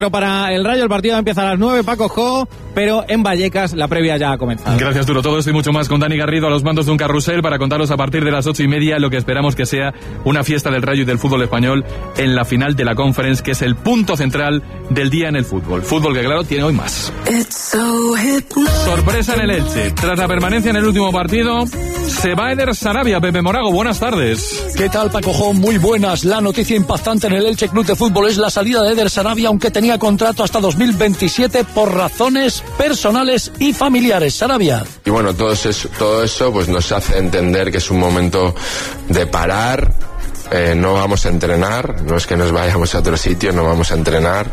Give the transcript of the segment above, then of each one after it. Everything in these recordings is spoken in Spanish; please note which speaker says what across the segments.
Speaker 1: Para el Rayo el partido empieza a las 9, Paco Jo, pero en Vallecas la previa ya ha comenzado.
Speaker 2: Gracias, Duro. Todo esto y mucho más con Dani Garrido a los mandos de un carrusel para contaros a partir de las 8:30 lo que esperamos que sea una fiesta del Rayo y del fútbol español en la final de la Conference, que es el punto central del día en el fútbol. Fútbol que, claro, tiene hoy más. Sorpresa en el Elche. Tras la permanencia en el último partido, se va Eder Sarabia. Pepe Morago, buenas tardes.
Speaker 3: ¿Qué tal, Paco Jo? Muy buenas. La noticia impactante en el Elche Club de Fútbol es la salida de Eder Sarabia, aunque tenía contrato hasta 2027 por razones personales y familiares. Sarabia.
Speaker 4: Y bueno, todo eso pues nos hace entender que es un momento de parar. No vamos a entrenar, no es que nos vayamos a otro sitio, no vamos a entrenar,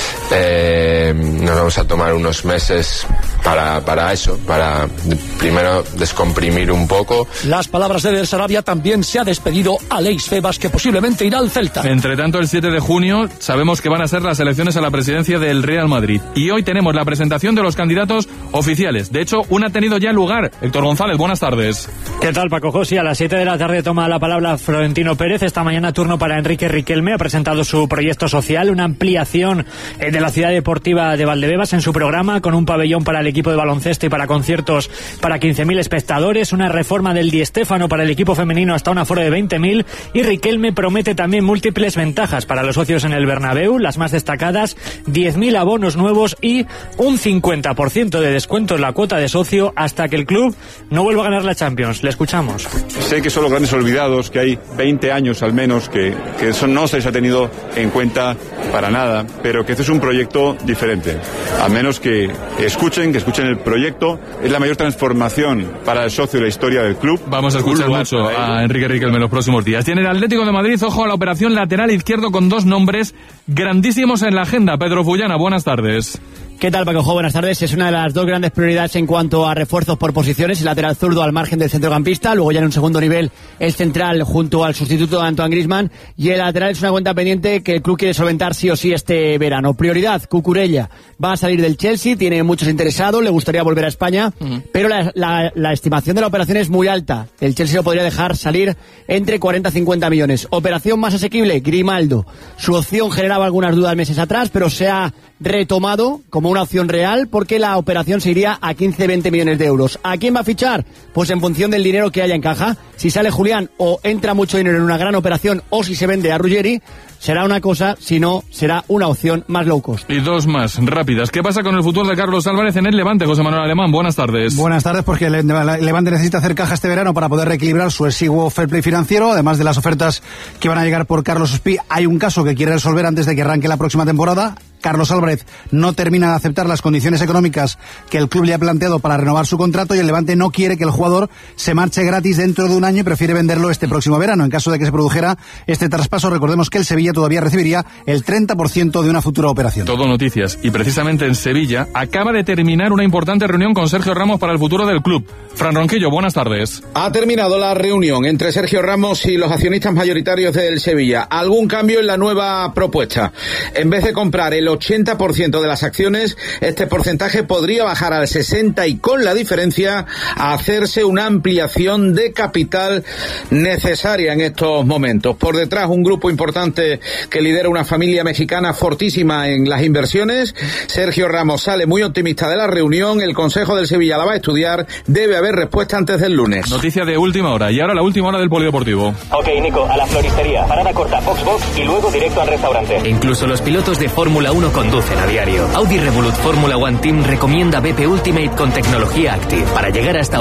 Speaker 4: nos vamos a tomar unos meses para eso, para primero descomprimir un poco.
Speaker 3: Las palabras de Eder Sarabia. También se ha despedido Aleix Febas, que posiblemente irá al Celta.
Speaker 2: Entre tanto, el 7 de junio sabemos que van a ser las elecciones a la presidencia del Real Madrid, y hoy tenemos la presentación de los candidatos oficiales. De hecho, una ha tenido ya lugar. Héctor González, buenas tardes.
Speaker 5: ¿Qué tal, Paco José? A las 7 de la tarde toma la palabra Florentino Pérez. Esta mañana turno para Enrique Riquelme. Ha presentado su proyecto social, una ampliación de la ciudad deportiva de Valdebebas en su programa, con un pabellón para el equipo de baloncesto y para conciertos para 15.000 espectadores, una reforma del Di Stéfano para el equipo femenino hasta un aforo de 20.000, y Riquelme promete también múltiples ventajas para los socios en el Bernabéu, las más destacadas: 10.000 abonos nuevos y un 50% de descuento en la cuota de socio hasta que el club no vuelva a ganar la Champions. Le escuchamos.
Speaker 6: Sé que son los grandes olvidados, que hay 20 años al menos que eso no se les ha tenido en cuenta para nada, pero que este es un proyecto diferente. A menos que escuchen el proyecto. Es la mayor transformación para el socio de la historia del club.
Speaker 2: Vamos a escuchar mucho a Enrique Riquelme en los próximos días. Tiene el Atlético de Madrid, ojo a la operación lateral izquierdo, con dos nombres grandísimos en la agenda. Pedro Fullana, buenas tardes.
Speaker 1: ¿Qué tal, Paco Jo? Buenas tardes. Es una de las dos grandes prioridades en cuanto a refuerzos por posiciones: el lateral zurdo al margen del centrocampista, luego ya en un segundo nivel el central junto al sustituto de Antoine Griezmann, y el lateral es una cuenta pendiente que el club quiere solventar sí o sí este verano. Prioridad: Cucurella. Va a salir del Chelsea, tiene muchos interesados, le gustaría volver a España, pero la estimación de la operación es muy alta. El Chelsea lo podría dejar salir entre 40 y 50 millones. Operación más asequible: Grimaldo. Su opción generaba algunas dudas meses atrás, pero se ha retomado como una opción real, porque la operación se iría a 15-20 millones de euros. ¿A quién va a fichar? Pues en función del dinero que haya en caja. Si sale Julián o entra mucho dinero en una gran operación, o si se vende a Ruggeri, será una cosa, si no, será una opción más low cost.
Speaker 2: Y dos más rápidas. ¿Qué pasa con el futuro de Carlos Álvarez en el Levante? José Manuel Alemán, buenas tardes.
Speaker 7: Buenas tardes, porque el Levante necesita hacer caja este verano para poder reequilibrar su exiguo fair play financiero. Además de las ofertas que van a llegar por Carlos Ospí, hay un caso que quiere resolver antes de que arranque la próxima temporada. Carlos Álvarez no termina de aceptar las condiciones económicas que el club le ha planteado para renovar su contrato, y el Levante no quiere que el jugador se marche gratis dentro de un año y prefiere venderlo este próximo verano. En caso de que se produjera este traspaso, recordemos que el Sevilla todavía recibiría el 30% de una futura operación.
Speaker 2: Todo noticias. Y precisamente en Sevilla acaba de terminar una importante reunión con Sergio Ramos para el futuro del club. Fran Ronquillo, buenas tardes.
Speaker 8: Ha terminado la reunión entre Sergio Ramos y los accionistas mayoritarios del Sevilla. ¿Algún cambio en la nueva propuesta? En vez de comprar el 80% de las acciones, este porcentaje podría bajar al 60%, y con la diferencia a hacerse una ampliación de capital necesaria en estos momentos. Por detrás, un grupo importante que lidera una familia mexicana fortísima en las inversiones. Sergio Ramos sale muy optimista de la reunión. El Consejo del Sevilla la va a estudiar. Debe haber respuesta antes del lunes.
Speaker 2: Noticia de última hora. Y ahora la última hora del polideportivo.
Speaker 9: Ok, Nico, a la floristería. Parada corta, Foxbox y luego directo al restaurante.
Speaker 10: Incluso los pilotos de Fórmula 1 conducen a diario. Audi Revolut Fórmula One Team recomienda BP Ultimate con tecnología Active para llegar hasta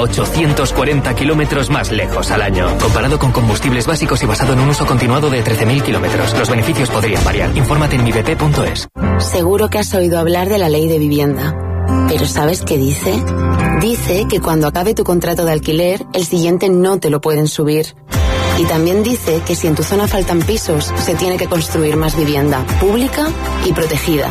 Speaker 10: 840 kilómetros más lejos al año. Comparado con combustibles básicos y basado en un uso continuado de 13.000 kilómetros, los beneficios podrían variar. Infórmate en mibp.es.
Speaker 11: Seguro que has oído hablar de la ley de vivienda. ¿Pero sabes qué dice? Dice que cuando acabe tu contrato de alquiler, el siguiente no te lo pueden subir. Y también dice que si en tu zona faltan pisos, se tiene que construir más vivienda, pública y protegida.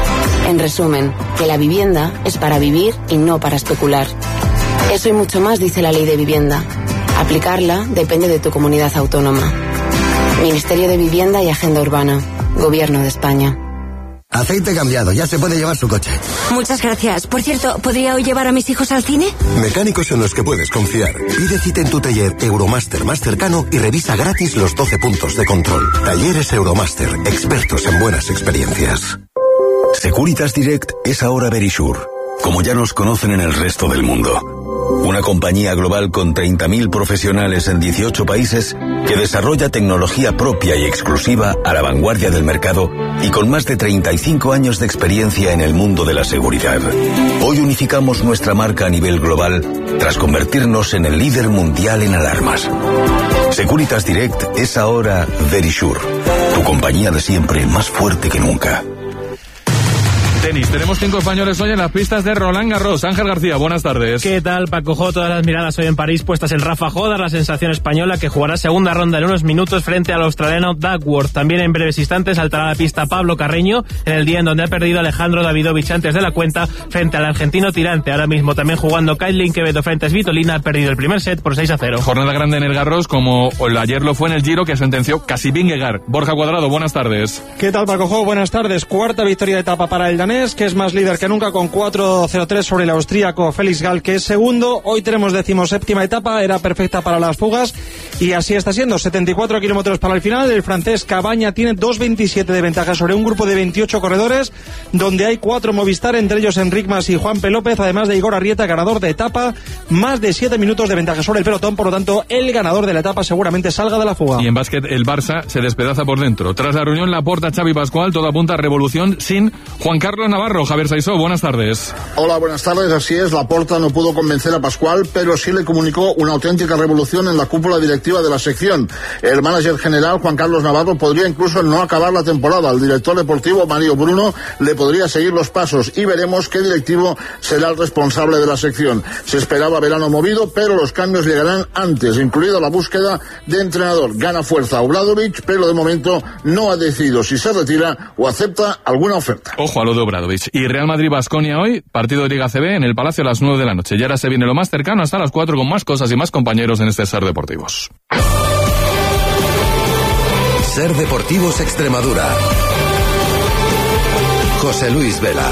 Speaker 11: En resumen, que la vivienda es para vivir y no para especular. Eso y mucho más dice la ley de vivienda. Aplicarla depende de tu comunidad autónoma. Ministerio de Vivienda y Agenda Urbana. Gobierno de España.
Speaker 12: Aceite cambiado, ya se puede llevar su coche.
Speaker 13: Muchas gracias. Por cierto, ¿podría hoy llevar a mis hijos al cine?
Speaker 12: Mecánicos en los que puedes confiar. Pide cita en tu taller Euromaster más cercano y revisa gratis los 12 puntos de control. Talleres Euromaster, expertos en buenas experiencias. Securitas Direct es ahora Verisure, como ya nos conocen en el resto del mundo. Una compañía global con 30.000 profesionales en 18 países que desarrolla tecnología propia y exclusiva a la vanguardia del mercado y con más de 35 años de experiencia en el mundo de la seguridad. Hoy unificamos nuestra marca a nivel global tras convertirnos en el líder mundial en alarmas. Securitas Direct es ahora Verisure, tu compañía de siempre más fuerte que nunca.
Speaker 2: Tenis, tenemos 5 españoles hoy en las pistas de Roland Garros. Ángel García, buenas tardes.
Speaker 14: ¿Qué tal, Paco? Todas las miradas hoy en París puestas en Rafa Jodar, la sensación española que jugará segunda ronda en unos minutos frente al australiano Duckworth. También en breves instantes saltará a la pista Pablo Carreño en el día en donde ha perdido Alejandro Davidovich antes de la cuenta frente al argentino Tirante. Ahora mismo también jugando Kaitlyn Quevedo frente a Svitolina, ha perdido el primer set por 6-0.
Speaker 2: Jornada grande en el Garros, como ayer lo fue en el Giro, que sentenció casi Vingegaard. Borja Cuadrado, buenas tardes.
Speaker 15: ¿Qué tal, Paco? Buenas tardes. Cuarta victoria de etapa para el danés, que es más líder que nunca con 4.03 sobre el austríaco Felix Gall, que es segundo. Hoy tenemos 17ª etapa, era perfecta para las fugas y así está siendo. 74 kilómetros para el final. El francés Cabaña tiene 2.27 de ventaja sobre un grupo de 28 corredores, donde hay 4 Movistar, entre ellos Enric Mas y Juanpe López, además de Igor Arrieta, ganador de etapa, más de 7 minutos de ventaja sobre el pelotón. Por lo tanto, el ganador de la etapa seguramente salga de la fuga.
Speaker 2: Y en básquet, el Barça se despedaza por dentro. Tras la reunión Laporta, Xavi Pascual, todo apunta a revolución sin Juan Carlos Navarro. Javier Saisó, buenas tardes.
Speaker 16: Hola, buenas tardes. Así es, Laporta no pudo convencer a Pascual, pero sí le comunicó una auténtica revolución en la cúpula directiva de la sección. El manager general, Juan Carlos Navarro, podría incluso no acabar la temporada. El director deportivo, Mario Bruno, le podría seguir los pasos y veremos qué directivo será el responsable de la sección. Se esperaba verano movido, pero los cambios llegarán antes, incluida la búsqueda de entrenador. Gana fuerza Obradovic, pero de momento no ha decidido si se retira o acepta alguna oferta.
Speaker 2: Ojo a lo de Obradovic. Y Real Madrid-Baskonia hoy, partido de Liga CB en el Palacio a las 9 de la noche. Y ahora se viene lo más cercano hasta las 4 con más cosas y más compañeros en este Ser Deportivos.
Speaker 12: Ser Deportivos Extremadura. José Luis Vela.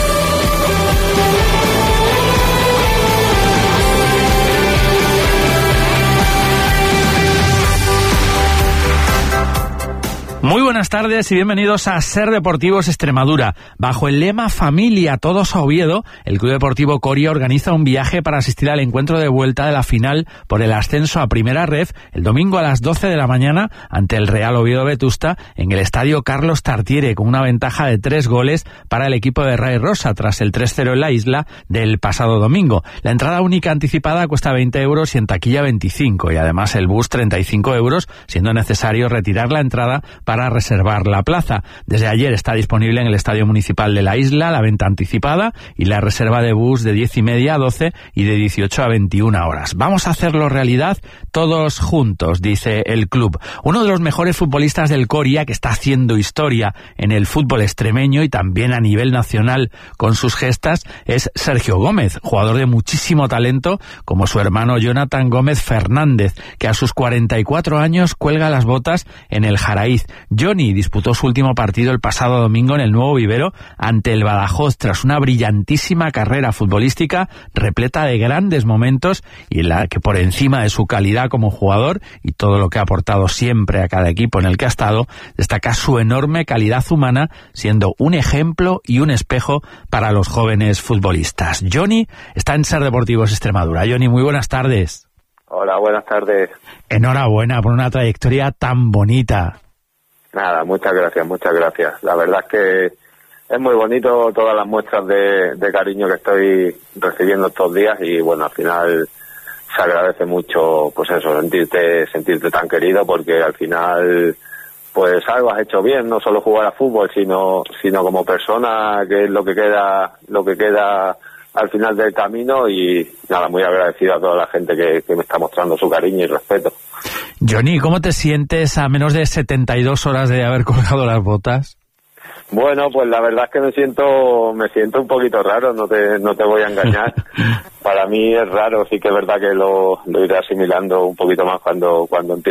Speaker 14: Muy buenas tardes y bienvenidos a Ser Deportivos Extremadura. Bajo el lema Familia Todos a Oviedo, el Club Deportivo Coria organiza un viaje para asistir al encuentro de vuelta de la final por el ascenso a Primera Ref el domingo a las 12 de la mañana ante el Real Oviedo Vetusta en el estadio Carlos Tartiere, con una ventaja de 3 goles para el equipo de Ray Rosa tras el 3-0 en la isla del pasado domingo. La entrada única anticipada cuesta 20 euros y en taquilla 25, y además el bus 35 euros, siendo necesario retirar la entrada para reservar la plaza. Desde ayer está disponible en el Estadio Municipal de la isla la venta anticipada y la reserva de bus de 10:30 a 12 y de 18 a 21 horas. Vamos a hacerlo realidad todos juntos, dice el club. Uno de los mejores futbolistas del Coria, que está haciendo historia en el fútbol extremeño y también a nivel nacional con sus gestas, es Sergio Gómez, jugador de muchísimo talento, como su hermano Jonathan Gómez Fernández, que a sus 44 años cuelga las botas en el Jaraíz. Johnny disputó su último partido el pasado domingo en el Nuevo Vivero ante el Badajoz tras una brillantísima carrera futbolística repleta de grandes momentos y en la que, por encima de su calidad como jugador y todo lo que ha aportado siempre a cada equipo en el que ha estado, destaca su enorme calidad humana, siendo un ejemplo y un espejo para los jóvenes futbolistas. Johnny está en Ser Deportivos Extremadura. Johnny, muy buenas tardes.
Speaker 17: Hola, buenas tardes.
Speaker 14: Enhorabuena por una trayectoria tan bonita.
Speaker 17: Nada, muchas gracias, muchas gracias. La verdad es que es muy bonito todas las muestras de cariño que estoy recibiendo estos días y bueno, al final se agradece mucho, pues eso, sentirte tan querido, porque al final pues algo has hecho bien, no solo jugar a fútbol, sino como persona, que es lo que queda al final del camino. Y nada, muy agradecido a toda la gente que me está mostrando su cariño y respeto.
Speaker 14: Johnny, ¿cómo te sientes a menos de 72 horas de haber colgado las botas?
Speaker 17: Bueno, pues la verdad es que me siento un poquito raro, no te voy a engañar. Para mí es raro, sí que es verdad que lo iré asimilando un poquito más cuando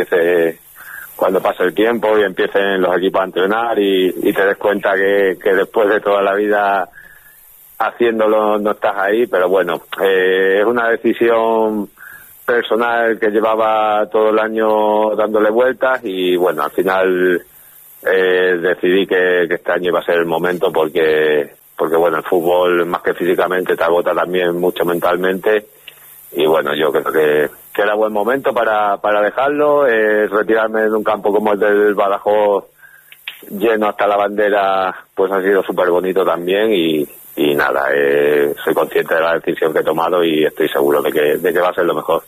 Speaker 17: pase el tiempo y empiecen los equipos a entrenar y te des cuenta que después de toda la vida haciéndolo no estás ahí, pero bueno, es una decisión personal que llevaba todo el año dándole vueltas y bueno, al final decidí que este año iba a ser el momento porque bueno, el fútbol más que físicamente te agota también mucho mentalmente, y bueno, yo creo que era buen momento para dejarlo, retirarme de un campo como el del Badajoz, lleno hasta la bandera, pues ha sido súper bonito también, y nada, soy consciente de la decisión que he tomado y estoy seguro de que va a ser lo mejor.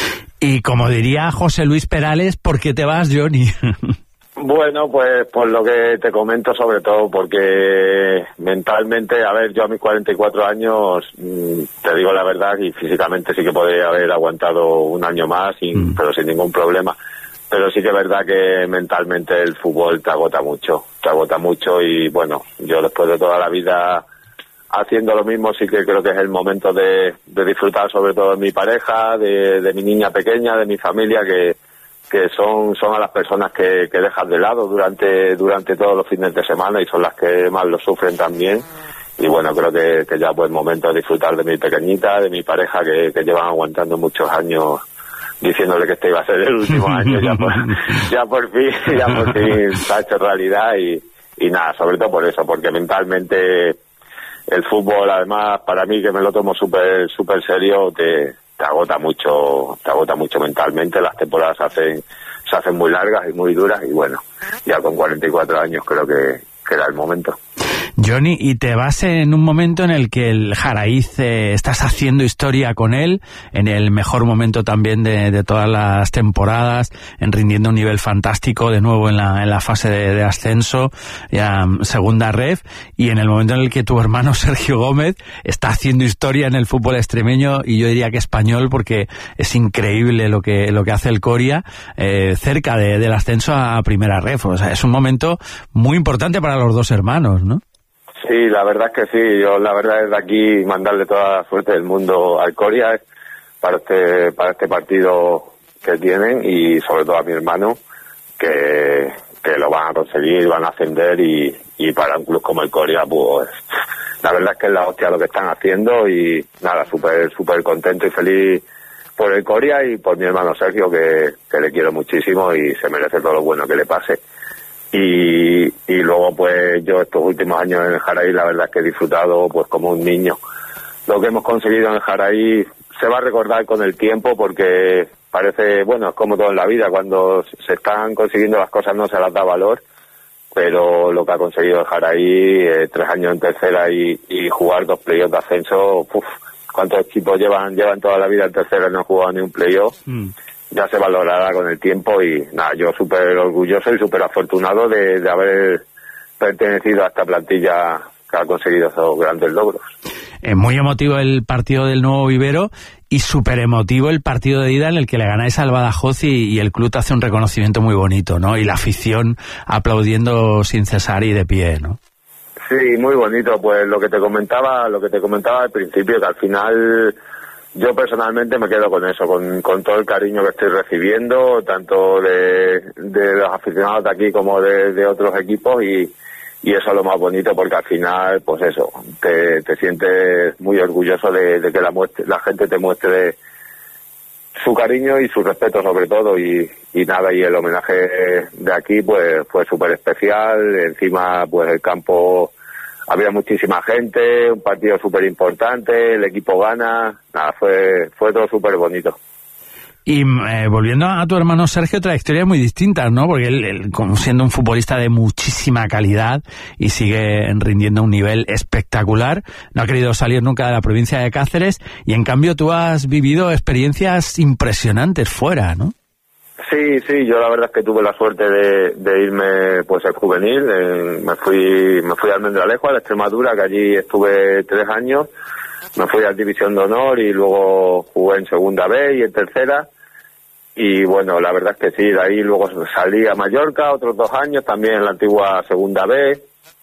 Speaker 14: Y como diría José Luis Perales, ¿por qué te vas, Johnny?
Speaker 17: Bueno, pues por lo que te comento, sobre todo porque mentalmente, a ver, yo a mis 44 años, te digo la verdad, y físicamente sí que podría haber aguantado un año más, pero sin ningún problema. Pero sí que es verdad que mentalmente el fútbol te agota mucho, y bueno, yo después de toda la vida haciendo lo mismo, sí que creo que es el momento de disfrutar sobre todo de mi pareja, de mi niña pequeña, de mi familia, que son a las personas que dejas de lado durante todos los fines de semana, y son las que más lo sufren también. Y bueno, creo que ya es buen momento de disfrutar de mi pequeñita, de mi pareja, que llevan aguantando muchos años diciéndole que este iba a ser el último año. Ya por fin se ha hecho realidad, y nada, sobre todo por eso, porque mentalmente el fútbol, además, para mí, que me lo tomo súper serio, te agota mucho mentalmente. Las temporadas se hacen muy largas y muy duras, y bueno, ya con 44 años creo que era el momento.
Speaker 14: Johnny, y te vas en un momento en el que el Jaraíz estás haciendo historia con él, en el mejor momento también de todas las temporadas, en rindiendo un nivel fantástico, de nuevo en la fase de ascenso, ya segunda ref, y en el momento en el que tu hermano Sergio Gómez está haciendo historia en el fútbol extremeño, y yo diría que español, porque es increíble lo que hace el Coria, cerca del ascenso a primera ref. O sea, es un momento muy importante para los dos hermanos, ¿no?
Speaker 17: Sí, la verdad es que sí. Yo la verdad es de aquí mandarle toda la suerte del mundo al Coria para este partido que tienen, y sobre todo a mi hermano, que lo van a conseguir, van a ascender, y para un club como el Coria, pues la verdad es que es la hostia lo que están haciendo, y nada, súper contento y feliz por el Coria y por mi hermano Sergio, que le quiero muchísimo y se merece todo lo bueno que le pase. Y luego, pues yo estos últimos años en el Jaraí, la verdad es que he disfrutado pues como un niño. Lo que hemos conseguido en el Jaraí se va a recordar con el tiempo, porque parece, bueno, es como todo en la vida, cuando se están consiguiendo las cosas no se las da valor, pero lo que ha conseguido el Jaraí, 3 años en tercera y jugar 2 playoffs de ascenso, ¿cuántos equipos llevan toda la vida en tercera y no han jugado ni un playoff? Ya se valorará con el tiempo, y nada, yo súper orgulloso y súper afortunado de haber pertenecido a esta plantilla que ha conseguido esos grandes logros.
Speaker 14: Muy emotivo el partido del Nuevo Vivero, y súper emotivo el partido de ida en el que le ganáis al Badajoz, y el club te hace un reconocimiento muy bonito, ¿no? Y la afición aplaudiendo sin cesar y de pie, ¿no?
Speaker 17: Sí, muy bonito. Pues lo que te comentaba al principio, que al final yo personalmente me quedo con eso, con todo el cariño que estoy recibiendo, tanto de los aficionados de aquí como de otros equipos, y eso es lo más bonito, porque al final, pues eso, te sientes muy orgulloso de que la gente te muestre su cariño y su respeto sobre todo, y nada, y el homenaje de aquí pues fue súper especial. Encima, pues el campo, había muchísima gente, un partido súper importante, el equipo gana, nada, fue todo súper bonito.
Speaker 14: Y volviendo a tu hermano Sergio, trayectoria muy distinta, ¿no? Porque él como siendo un futbolista de muchísima calidad y sigue rindiendo a un nivel espectacular, no ha querido salir nunca de la provincia de Cáceres, y en cambio tú has vivido experiencias impresionantes fuera, ¿no?
Speaker 17: Sí, yo la verdad es que tuve la suerte de irme pues al juvenil, me fui a Almendralejo, a la Extremadura, que allí estuve 3 años, me fui a División de Honor y luego jugué en Segunda B y en Tercera, y bueno, la verdad es que sí, de ahí luego salí a Mallorca otros 2 años, también en la antigua Segunda B,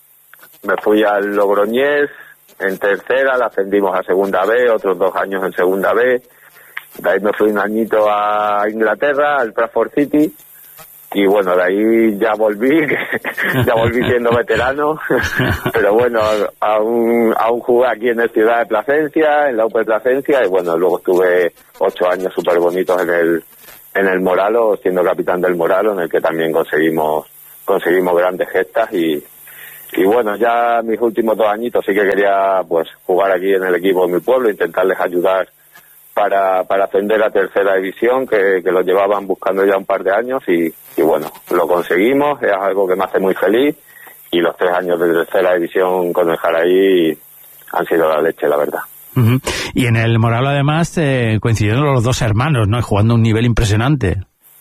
Speaker 17: me fui al Logroñés en Tercera, la ascendimos a Segunda B, otros 2 años en Segunda B. De ahí me fui un añito a Inglaterra, al Bradford City, y bueno, de ahí ya volví siendo veterano, pero bueno, aún jugué aquí en el Ciudad de Plasencia, en la UP de Plasencia, y bueno, luego estuve 8 años súper bonitos en el Moralo, siendo capitán del Moralo, en el que también conseguimos conseguimos grandes gestas y bueno, ya mis últimos 2 añitos sí que quería pues jugar aquí en el equipo de mi pueblo, intentarles ayudar para ascender a tercera división, que lo llevaban buscando ya un par de años y bueno, lo conseguimos, es algo que me hace muy feliz y los 3 años de tercera división con el Jaraí han sido la leche, la verdad.
Speaker 14: Uh-huh. Y en el Moral además coincidieron los 2 hermanos, ¿no? Jugando a un nivel impresionante.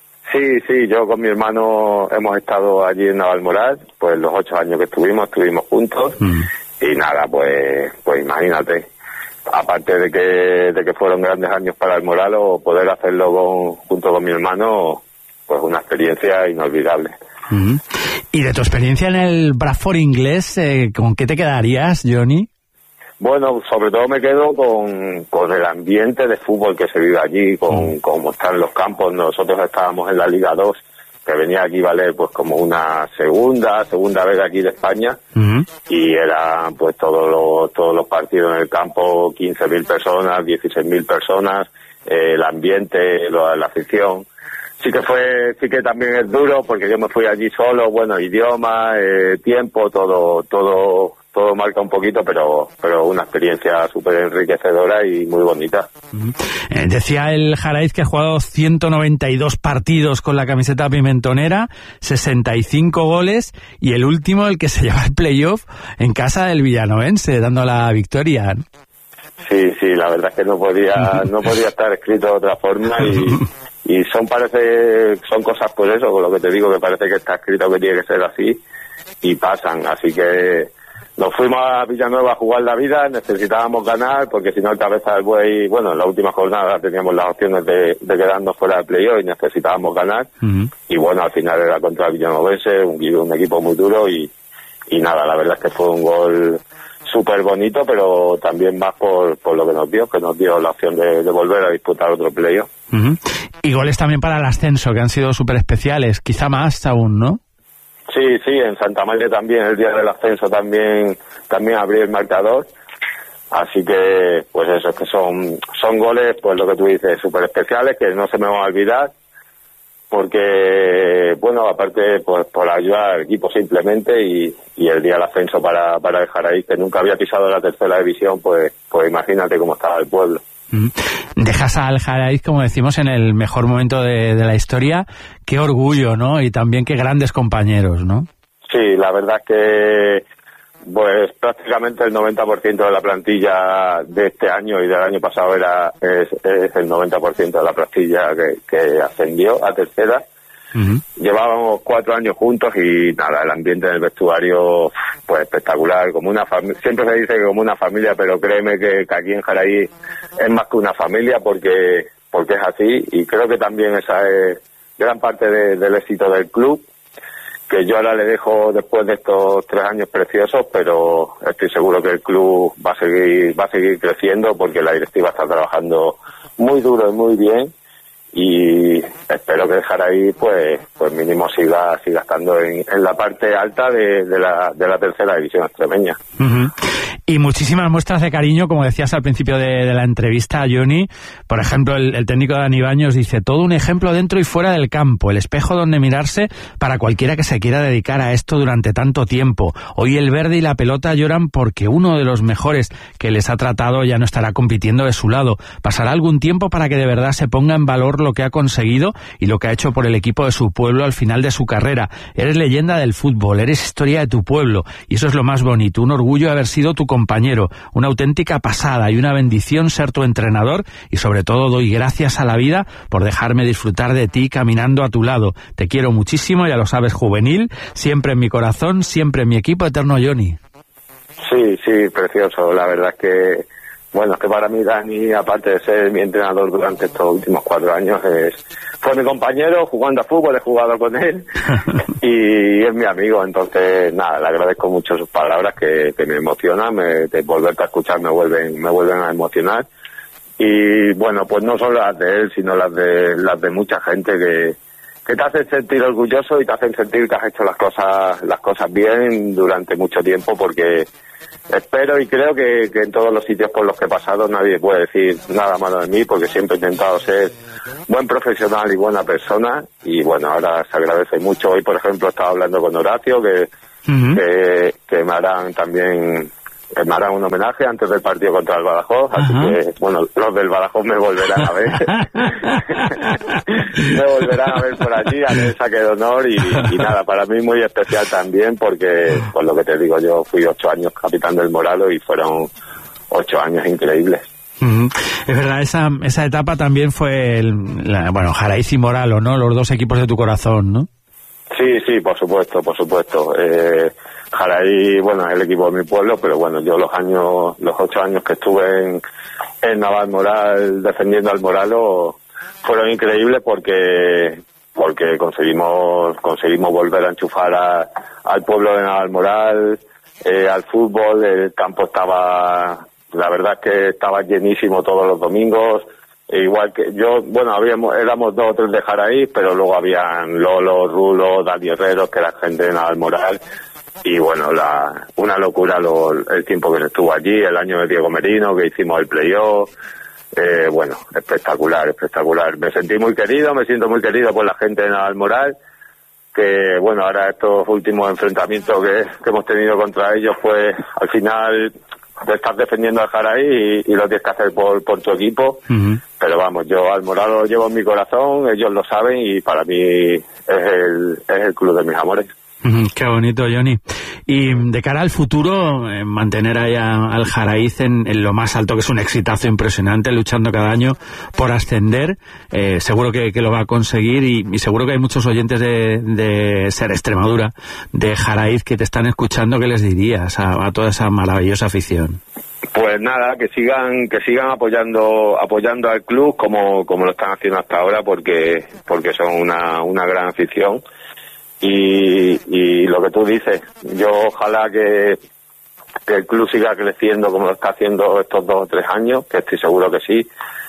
Speaker 17: Sí, yo con mi hermano hemos estado allí en Navalmoral, pues los 8 años que estuvimos juntos y nada, pues imagínate, aparte de que fueron grandes años para el Moral, o poder hacerlo junto con mi hermano, pues una experiencia inolvidable.
Speaker 14: Uh-huh. Y de tu experiencia en el Bradford inglés, ¿con qué te quedarías, Johnny?
Speaker 17: Bueno, sobre todo me quedo con el ambiente de fútbol que se vive allí, con cómo están los campos. Nosotros estábamos en la Liga 2, que venía aquí a valer pues como una segunda vez aquí de España, y eran pues todos los partidos en el campo, 15.000 personas, 16.000 personas, el ambiente, la afición. Sí que también es duro, porque yo me fui allí solo, bueno, idioma, tiempo, todo marca un poquito, pero una experiencia súper enriquecedora y muy bonita.
Speaker 14: Decía el Jaraiz que ha jugado 192 partidos con la camiseta pimentonera, 65 goles, y el último, el que se lleva el playoff en casa del Villanovense, dando la victoria.
Speaker 17: Sí, la verdad es que no podía estar escrito de otra forma y son cosas por eso, con lo que te digo, que parece que está escrito que tiene que ser así y pasan, así que nos fuimos a Villanueva a jugar la vida, necesitábamos ganar, porque si no el Cabeza del Buey, bueno, en la última jornada teníamos las opciones de quedarnos fuera del playoff y necesitábamos ganar, y bueno, al final era contra el Villanovense, un equipo muy duro y nada, la verdad es que fue un gol súper bonito, pero también más por lo que nos dio la opción de volver a disputar otro playoff.
Speaker 14: Y goles también para el ascenso, que han sido súper especiales, quizá más aún, ¿no?
Speaker 17: Sí, en Santa María también, el día del ascenso también abrí el marcador, así que pues eso, es que son goles, pues lo que tú dices, súper especiales, que no se me van a olvidar, porque, bueno, aparte pues por ayudar al equipo simplemente y el día del ascenso para el Jaraí, que nunca había pisado la tercera división, pues imagínate cómo estaba el pueblo.
Speaker 14: Dejas al Jaraíz, como decimos, en el mejor momento de la historia. Qué orgullo, ¿no? Y también qué grandes compañeros, ¿no?
Speaker 17: Sí, la verdad es que pues prácticamente el 90% de la plantilla de este año y del año pasado es el 90% de la plantilla que ascendió a tercera. Llevábamos 4 años juntos y nada, el ambiente en el vestuario pues espectacular, como una familia. Siempre se dice que como una familia, pero créeme que aquí en Jaraí es más que una familia, porque es así, y creo que también esa es gran parte del éxito del club, que yo ahora le dejo después de estos 3 años preciosos, pero estoy seguro que el club va a seguir creciendo, porque la directiva está trabajando muy duro y muy bien, y espero que el Jaraí pues mínimo siga estando en la parte alta de la tercera división extremeña.
Speaker 14: Y muchísimas muestras de cariño, como decías al principio de la entrevista, Johnny. Por ejemplo, el técnico Dani Baños dice: todo un ejemplo dentro y fuera del campo, el espejo donde mirarse para cualquiera que se quiera dedicar a esto durante tanto tiempo. Hoy el verde y la pelota lloran porque uno de los mejores que les ha tratado ya no estará compitiendo de su lado. Pasará algún tiempo para que de verdad se ponga en valor lo que ha conseguido y lo que ha hecho por el equipo de su pueblo al final de su carrera. Eres leyenda del fútbol, eres historia de tu pueblo, y eso es lo más bonito, un orgullo haber sido tu compañero, una auténtica pasada y una bendición ser tu entrenador, y sobre todo doy gracias a la vida por dejarme disfrutar de ti caminando a tu lado. Te quiero muchísimo, ya lo sabes, juvenil, siempre en mi corazón, siempre en mi equipo eterno, Johnny.
Speaker 17: Sí, precioso, la verdad es que, bueno, es que para mí Dani, aparte de ser mi entrenador durante estos últimos 4 años, fue mi compañero jugando a fútbol, he jugado con él y es mi amigo, entonces nada, le agradezco mucho sus palabras que me emocionan, de volverte a escuchar me vuelven a emocionar, y bueno, pues no solo las de él, sino las de mucha gente te hacen sentir orgulloso y te hacen sentir que has hecho las cosas bien durante mucho tiempo, porque espero y creo que en todos los sitios por los que he pasado nadie puede decir nada malo de mí, porque siempre he intentado ser buen profesional y buena persona, y bueno, ahora se agradece mucho. Hoy, por ejemplo, estaba hablando con Horacio que me harán también un homenaje antes del partido contra el Badajoz, así que bueno, los del Badajoz me volverán a ver por allí, a el saque de honor, y nada, para mí muy especial también, porque por lo que te digo, yo fui 8 años capitán del Moralo y fueron 8 años increíbles.
Speaker 14: Es verdad, esa etapa también fue Jaraiz y Moralo, ¿no? Los dos equipos de tu corazón, ¿no?
Speaker 17: Sí, por supuesto. Jaraiz, bueno, es el equipo de mi pueblo, pero bueno, yo los 8 años que estuve en Navalmoral defendiendo al Moralo fueron increíbles, porque conseguimos volver a enchufar al pueblo de Navalmoral, al fútbol. El campo la verdad es que estaba llenísimo todos los domingos. Igual que yo, bueno, éramos 2 o 3 de Jaraiz, pero luego habían Lolo, Rulo, Dani Herrero, que era gente de Navalmoral. Y bueno, una locura el tiempo que se estuvo allí, el año de Diego Merino, que hicimos el playoff. Bueno, espectacular. Me siento muy querido por la gente de Navalmoral, que bueno, ahora estos últimos enfrentamientos que hemos tenido contra ellos, pues al final de estar defendiendo al Jaraiz y lo tienes que hacer por tu equipo. Pero vamos, yo al Moralo lo llevo en mi corazón, ellos lo saben, y para mí es el club de mis amores.
Speaker 14: Qué bonito, Johnny. Y de cara al futuro, mantener ahí al Jaraiz en lo más alto, que es un exitazo impresionante, luchando cada año por ascender, seguro que lo va a conseguir, y seguro que hay muchos oyentes de Ser Extremadura, de Jaraiz, que te están escuchando. ¿Qué les dirías a toda esa maravillosa afición?
Speaker 17: Pues nada, que sigan apoyando al club como lo están haciendo hasta ahora, porque son una gran afición. Y lo que tú dices, yo ojalá que el club siga creciendo como lo está haciendo estos 2 o 3 años, que estoy seguro que sí,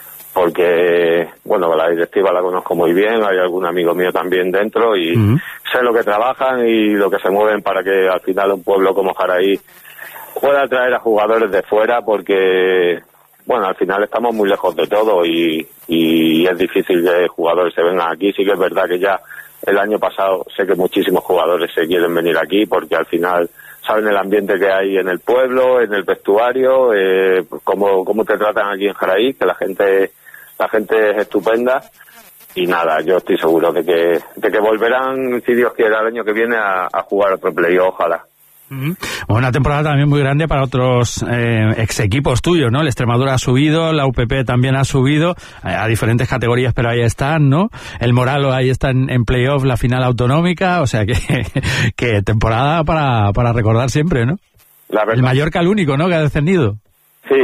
Speaker 17: porque bueno, la directiva la conozco muy bien, hay algún amigo mío también dentro, y sé lo que trabajan y lo que se mueven para que al final un pueblo como Jaraiz pueda atraer a jugadores de fuera, porque bueno, al final estamos muy lejos de todo, y es difícil que jugadores se vengan aquí. Sí que es verdad que ya el año pasado sé que muchísimos jugadores se quieren venir aquí, porque al final saben el ambiente que hay en el pueblo, en el vestuario, cómo te tratan aquí en Jaraiz, que la gente es estupenda. Y nada, yo estoy seguro de que volverán, si Dios quiere, el año que viene a jugar otro playoff, ojalá.
Speaker 14: Una temporada también muy grande para otros ex equipos tuyos, ¿no? El Extremadura ha subido, la UPP también ha subido a diferentes categorías, pero ahí están, ¿no? El Moralo ahí está en playoff, la final autonómica, o sea que temporada para recordar siempre, ¿no? El Mallorca, el único, ¿no?, que ha descendido.
Speaker 17: Sí,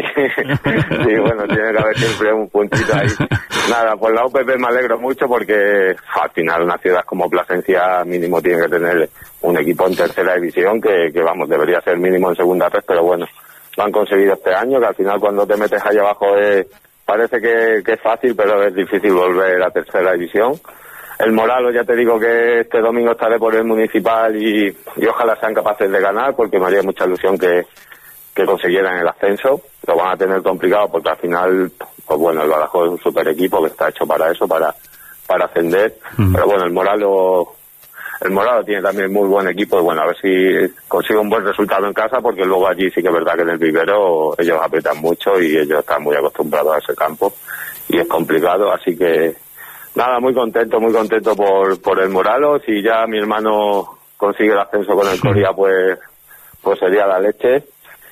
Speaker 17: bueno, tiene que haber siempre un puntito ahí. Nada, pues la UPP me alegro mucho, porque al final una ciudad como Plasencia mínimo tiene que tener un equipo en tercera división, que vamos, debería ser mínimo en segunda red, pero bueno, lo han conseguido este año, que al final cuando te metes allá abajo parece que es fácil, pero es difícil volver a tercera división. El Moralo, ya te digo que este domingo estaré por el municipal y ojalá sean capaces de ganar, porque me haría mucha ilusión que consiguieran el ascenso. Lo van a tener complicado, porque al final, pues bueno, el Badajoz es un super equipo que está hecho para eso, para ascender. Pero bueno, el Moralo tiene también muy buen equipo, y bueno, a ver si consigue un buen resultado en casa, porque luego allí sí que es verdad que en el vivero ellos aprietan mucho y ellos están muy acostumbrados a ese campo y es complicado. Así que nada, muy contento por el Moralo. Si ya mi hermano consigue el ascenso con el Coria, pues sería la leche.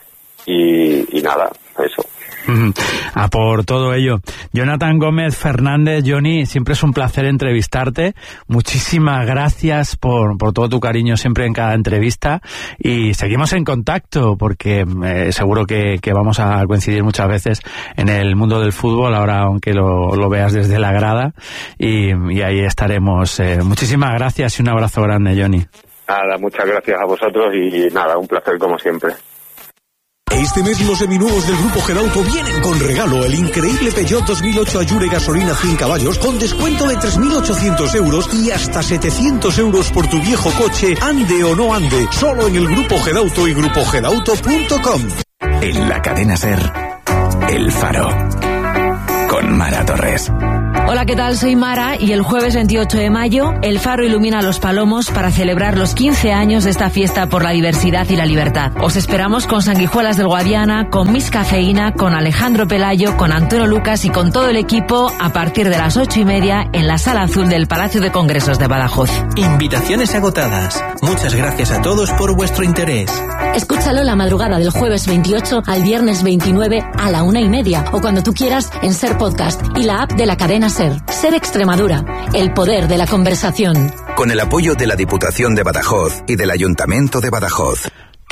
Speaker 17: Y nada, eso.
Speaker 14: A por todo ello. Jonathan Gómez Fernández, Johnny, siempre es un placer entrevistarte. Muchísimas gracias por todo tu cariño siempre en cada entrevista, y seguimos en contacto, porque seguro que vamos a coincidir muchas veces en el mundo del fútbol, ahora aunque lo veas desde la grada, y ahí estaremos. Muchísimas gracias y un abrazo grande, Johnny.
Speaker 17: Nada, muchas gracias a vosotros, y nada, un placer como siempre.
Speaker 18: Este mes los seminuevos del Grupo Gedauto vienen con regalo: el increíble Peugeot 2008 Allure gasolina 100 caballos con descuento de 3.800 euros y hasta 700 euros por tu viejo coche, ande o no ande, solo en el Grupo Gedauto y grupogedauto.com.
Speaker 19: En la cadena SER, El Faro, con Mara Torres.
Speaker 20: Hola, ¿qué tal? Soy Mara y el jueves 28 de mayo El Faro ilumina Los Palomos para celebrar los 15 años de esta fiesta por la diversidad y la libertad. Os esperamos con Sanguijuelas del Guadiana, con Miss Cafeína, con Alejandro Pelayo, con Antonio Lucas y con todo el equipo a partir de las 8:30 en la Sala Azul del Palacio de Congresos de Badajoz.
Speaker 21: Invitaciones agotadas. Muchas gracias a todos por vuestro interés.
Speaker 22: Escúchalo la madrugada del jueves 28 al viernes 29 a la 1:30 o cuando tú quieras en SER Podcast y la app de la cadena SER. SER Extremadura, el poder de la conversación.
Speaker 19: Con el apoyo de la Diputación de Badajoz y del Ayuntamiento de Badajoz.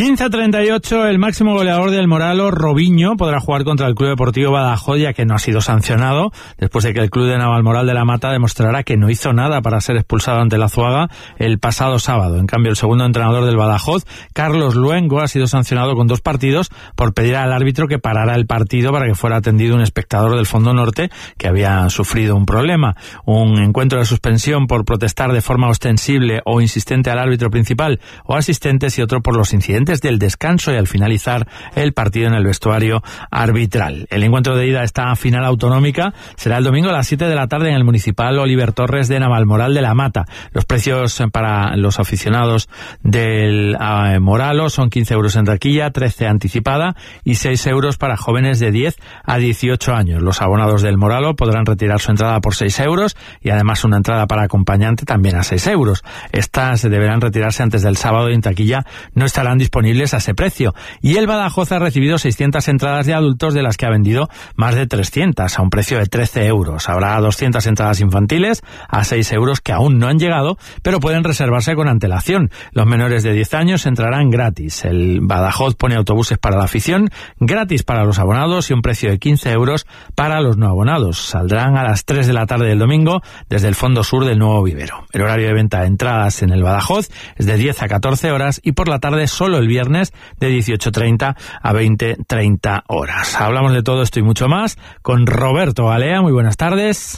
Speaker 14: 15-38, el máximo goleador del Moralo, Robinho, podrá jugar contra el Club Deportivo Badajoz, ya que no ha sido sancionado, después de que el Club de Navalmoral de la Mata demostrara que no hizo nada para ser expulsado ante la Azuaga el pasado sábado. En cambio, el segundo entrenador del Badajoz, Carlos Luengo, ha sido sancionado con 2 partidos por pedir al árbitro que parara el partido para que fuera atendido un espectador del Fondo Norte que había sufrido un problema. Un encuentro de suspensión por protestar de forma ostensible o insistente al árbitro principal o asistentes, y otro por los incidentes del descanso y al finalizar el partido en el vestuario arbitral. El encuentro de ida a esta final autonómica será el domingo a las 7 de la tarde en el Municipal Oliver Torres de Navalmoral de la Mata. Los precios para los aficionados del Moralo son 15 euros en taquilla, 13 anticipada y 6 euros para jóvenes de 10 a 18 años. Los abonados del Moralo podrán retirar su entrada por 6 euros y además una entrada para acompañante también a 6 euros. Estas deberán retirarse antes del sábado y en taquilla no estarán disponibles a ese precio. Y el Badajoz ha recibido 600 entradas de adultos, de las que ha vendido más de 300 a un precio de 13 euros. Habrá 200 entradas infantiles a 6 euros que aún no han llegado, pero pueden reservarse con antelación. Los menores de 10 años entrarán gratis. El Badajoz pone autobuses para la afición, gratis para los abonados y un precio de 15 euros para los no abonados. Saldrán a las 3 de la tarde del domingo desde el fondo sur del nuevo vivero. El horario de venta de entradas en el Badajoz es de 10 a 14 horas y por la tarde solo el viernes de 18:30 a 20:30 horas. Hablamos de todo esto y mucho más con Roberto Galea. Muy buenas tardes.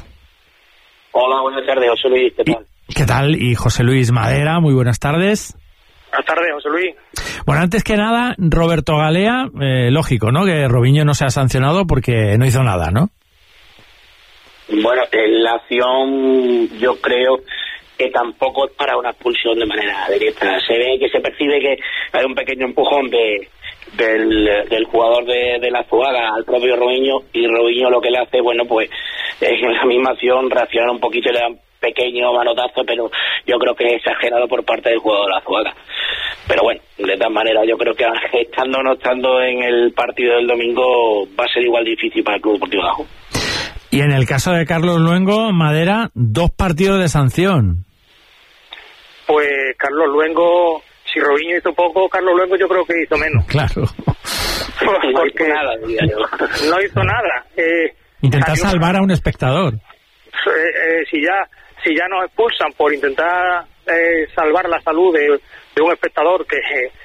Speaker 23: Hola, buenas tardes, José Luis. ¿Qué tal?
Speaker 14: ¿Qué tal? Y José Luis Madera. Muy buenas tardes.
Speaker 23: Buenas tardes, José Luis.
Speaker 14: Bueno, antes que nada, Roberto Galea, lógico, ¿no?, que Robinho no sea sancionado porque no hizo nada, ¿no?
Speaker 23: Bueno, la acción yo creo que tampoco es para una expulsión de manera directa. Se ve que se percibe que hay un pequeño empujón del jugador de la Azuaga al propio Robinho, y Robinho lo que le hace, bueno, pues en la misma acción reaccionar un poquito y le da un pequeño manotazo, pero yo creo que es exagerado por parte del jugador de la Azuaga. Pero bueno, de todas maneras yo creo que estando o no estando en el partido del domingo va a ser igual difícil para el Club Deportivo Badajoz.
Speaker 14: Y en el caso de Carlos Luengo, Madera, 2 partidos de sanción.
Speaker 23: Pues Carlos Luengo, si Robinho hizo poco, Carlos Luengo yo creo que hizo menos.
Speaker 14: Claro.
Speaker 23: Porque no hizo nada, diría yo. No hizo nada.
Speaker 14: Intentar salvar a un espectador.
Speaker 23: Si ya nos expulsan por intentar salvar la salud de un espectador que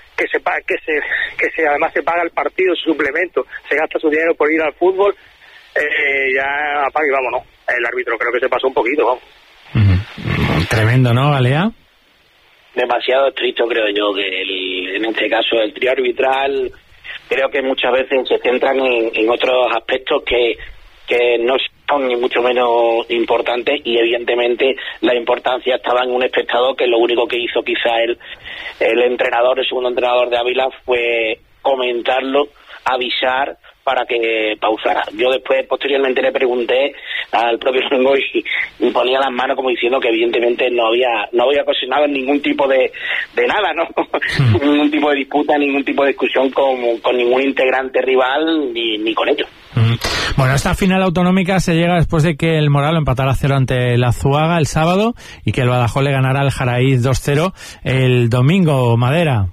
Speaker 23: además se paga el partido, su suplemento, se gasta su dinero por ir al fútbol, ya apague y vámonos. El árbitro creo que se pasó un poquito, vamos.
Speaker 14: Tremendo, ¿no, Galea?
Speaker 23: Demasiado estricto, creo yo, que en este caso el trío arbitral creo que muchas veces se centran en otros aspectos que no son ni mucho menos importantes, y evidentemente la importancia estaba en un espectador que lo único que hizo quizá el entrenador, el segundo entrenador de Ávila, fue comentarlo, avisar para que pausara. Yo después, posteriormente, le pregunté al propio Luengo y ponía las manos como diciendo que evidentemente no había ocasionado ningún tipo de nada, ¿no? Ningún tipo de disputa, ningún tipo de discusión con ningún integrante rival ni con ellos.
Speaker 14: Bueno, esta final autonómica se llega después de que el Moralo empatara 0 ante la Azuaga el sábado y que el Badajoz le ganara al Jaraíz 2-0 el domingo, Madera.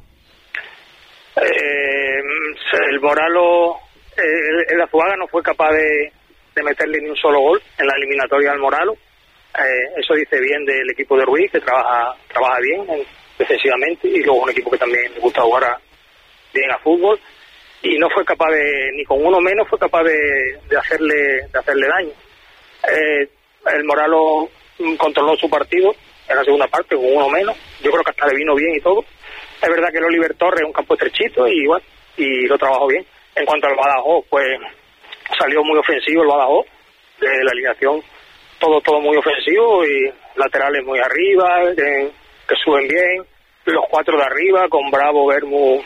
Speaker 23: El Moralo, el Azuaga no fue capaz de meterle ni un solo gol en la eliminatoria al Moralo. Eso dice bien del equipo de Ruiz, que trabaja bien defensivamente, y luego un equipo que también le gusta jugar bien a fútbol.
Speaker 3: y no fue capaz ni con uno menos fue capaz de hacerle daño. El Moralo controló su partido en la segunda parte con uno menos, yo creo que hasta le vino bien y todo. Es verdad que el Oliver Torres es un campo estrechito y bueno, y lo trabajó bien. En cuanto al Badajoz, pues salió muy ofensivo el Badajoz de la alineación, todo muy ofensivo y laterales muy arriba, que suben bien, los 4 de arriba con Bravo, Bermú,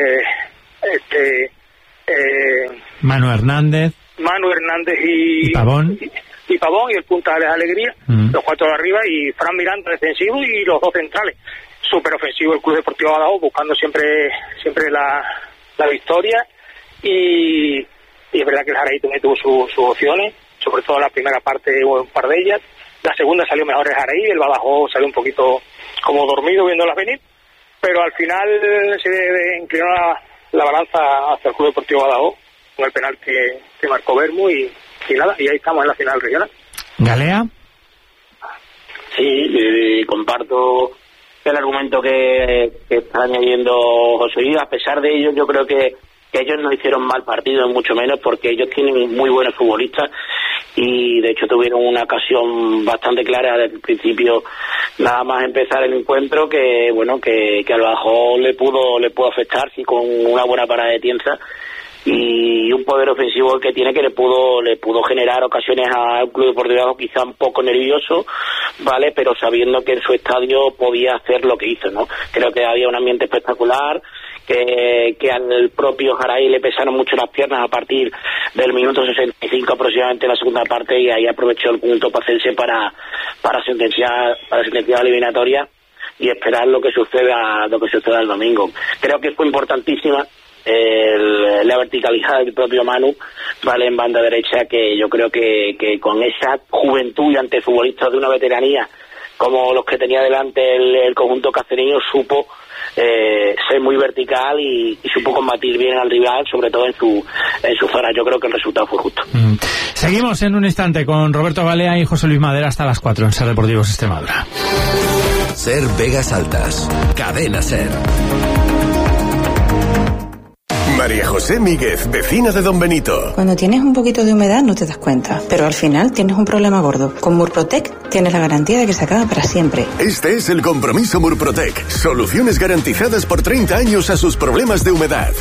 Speaker 14: Manu Hernández
Speaker 3: y
Speaker 14: Pavón.
Speaker 3: Y Pavón y el punta de Alegría, los 4 de arriba y Fran Miranda defensivo y los 2 centrales. Súper ofensivo el Club Deportivo Badajoz, buscando siempre la victoria y es verdad que el Jaraí también tuvo sus opciones, sobre todo en la primera parte hubo un par de ellas, la segunda salió mejor el Jaraí, el Badajoz salió un poquito como dormido viéndolas venir, pero al final se inclinó la balanza hacia el Club Deportivo Badajoz con el penal que marcó Bermú y nada, y ahí estamos en la final regional.
Speaker 14: ¿Galea?
Speaker 23: Sí, comparto el argumento que está añadiendo José Luis. A pesar de ello, yo creo que ellos no hicieron mal partido, mucho menos, porque ellos tienen muy buenos futbolistas y de hecho tuvieron una ocasión bastante clara desde el principio, nada más empezar el encuentro, que bueno, que al Badajoz le pudo afectar, sí, con una buena parada de Tienza y un poder ofensivo que tiene, que le pudo generar ocasiones a un Club Deportivo quizá un poco nervioso, vale, pero sabiendo que en su estadio podía hacer lo que hizo, ¿no? Creo que había un ambiente espectacular, que al propio Jaraí le pesaron mucho las piernas a partir del minuto 65 aproximadamente en la segunda parte, y ahí aprovechó el punto para hacerse para sentenciar la eliminatoria y esperar lo que suceda el domingo. Creo que fue importantísima la verticalidad del propio Manu, vale, en banda derecha, que yo creo que con esa juventud y ante futbolistas de una veteranía como los que tenía delante el conjunto cacereño, supo ser muy vertical y supo combatir bien al rival, sobre todo en su zona. Yo creo que el resultado fue justo.
Speaker 14: Seguimos en un instante con Roberto Galea y José Luis Madera hasta las 4 en Ser Deportivos Extremadura.
Speaker 4: Ser Vegas Altas, Cadena Ser. María José Míguez, vecina de Don Benito.
Speaker 5: Cuando tienes un poquito de humedad no te das cuenta, pero al final tienes un problema gordo. Con Murprotec tienes la garantía de que se acaba para siempre.
Speaker 4: Este es el compromiso Murprotec. Soluciones garantizadas por 30 años a sus problemas de humedad.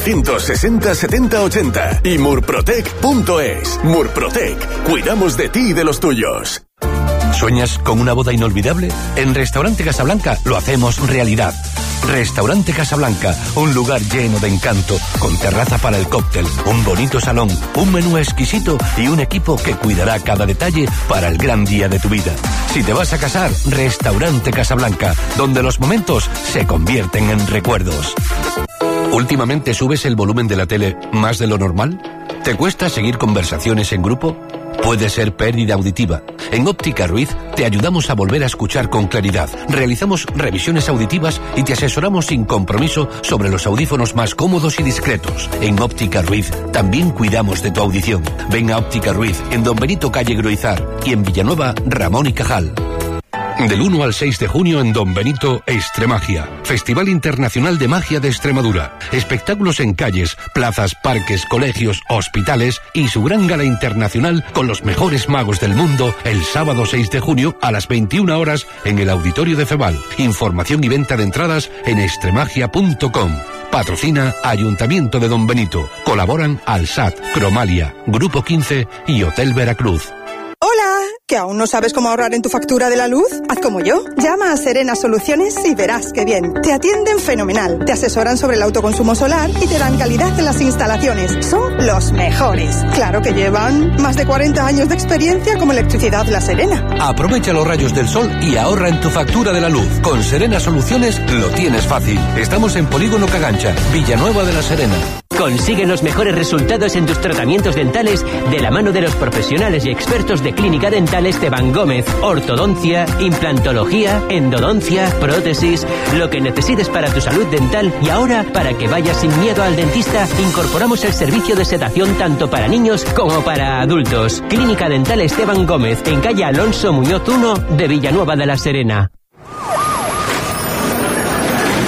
Speaker 4: 960 70 80 y murprotec.es. Murprotec. Cuidamos de ti y de los tuyos.
Speaker 24: ¿Sueñas con una boda inolvidable? En Restaurante Casablanca lo hacemos realidad. Restaurante Casablanca, un lugar lleno de encanto, con terraza para el cóctel, un bonito salón, un menú exquisito y un equipo que cuidará cada detalle para el gran día de tu vida. Si te vas a casar, Restaurante Casablanca, donde los momentos se convierten en recuerdos. ¿Últimamente subes el volumen de la tele más de lo normal? ¿Te cuesta seguir conversaciones en grupo? Puede ser pérdida auditiva. En Óptica Ruiz te ayudamos a volver a escuchar con claridad. Realizamos revisiones auditivas y te asesoramos sin compromiso sobre los audífonos más cómodos y discretos. En Óptica Ruiz también cuidamos de tu audición. Ven a Óptica Ruiz en Don Benito calle Gruizar y en Villanueva Ramón y Cajal. Del 1 al 6 de junio en Don Benito, Extremagia, Festival Internacional de Magia de Extremadura. Espectáculos en calles, plazas, parques, colegios, hospitales y su gran gala internacional con los mejores magos del mundo el sábado 6 de junio a las 21 horas en el Auditorio de Feval. Información y venta de entradas en extremagia.com. Patrocina Ayuntamiento de Don Benito. Colaboran Alsat, Cromalia, Grupo 15 y Hotel Veracruz.
Speaker 25: ¡Hola! ¿Que aún no sabes cómo ahorrar en tu factura de la luz? Haz como yo. Llama a Serena Soluciones y verás qué bien. Te atienden fenomenal. Te asesoran sobre el autoconsumo solar y te dan calidad en las instalaciones. Son los mejores. Claro que llevan más de 40 años de experiencia como Electricidad La Serena.
Speaker 24: Aprovecha los rayos del sol y ahorra en tu factura de la luz. Con Serena Soluciones lo tienes fácil. Estamos en Polígono Cagancha, Villanueva de la Serena.
Speaker 10: Consigue los mejores resultados en tus tratamientos dentales de la mano de los profesionales y expertos de Clínica Dental Esteban Gómez. Ortodoncia, implantología, endodoncia, prótesis, lo que necesites para tu salud dental. Y ahora, para que vayas sin miedo al dentista, incorporamos el servicio de sedación tanto para niños como para adultos. Clínica Dental Esteban Gómez, en calle Alonso Muñoz 1 de Villanueva de la Serena.
Speaker 13: ¿Te has